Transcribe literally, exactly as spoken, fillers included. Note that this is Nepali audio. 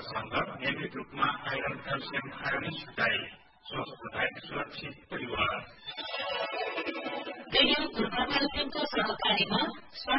सँग नियमित रूपमा आइरन क्याल्सियम आयोनिज छुटाई स्वस्थ भए सुरक्षित परिवार। रेडियो पूर्वाञ्चलको सहकारीमा